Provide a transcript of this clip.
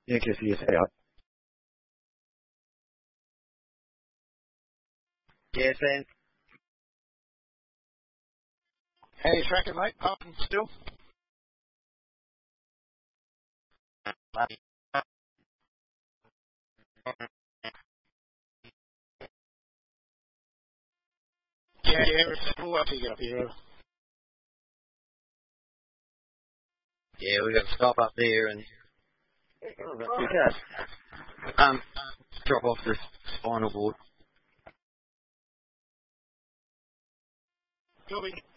Yeah, because he is out. Yeah, Sam. Hey, tracking mate, pumping still? Yeah, it's cool up to get up here. Yeah, we got to stop up there and drop off the spinal board. Copy.